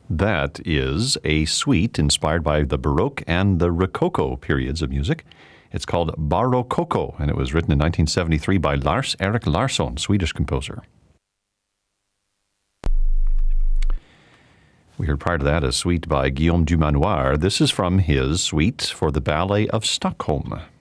That is a suite inspired by the Baroque and the Rococo periods of music. It's called Barrococo, and it was written in 1973 by Lars-Erik Larsson, Swedish composer. We heard prior to that a suite by Guillaume Dumanoir. This is from his suite for the Ballet of Stockholm.